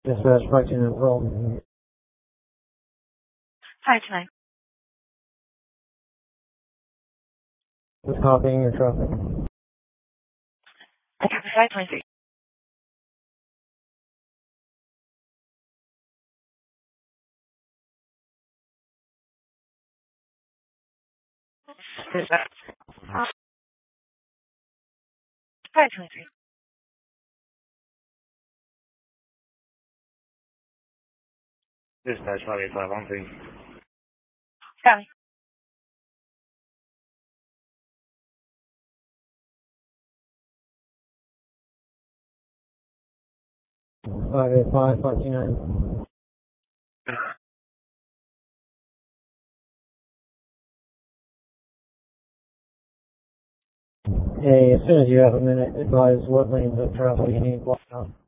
Dispatch 529 Pearl. Hi, tonight. Just copying your traffic. I copy 523. Dispatch 523. Dispatch 58513. Copy. Five eight five 529. Hey, as soon as you have a minute, advise what lanes of traffic you need blocked out.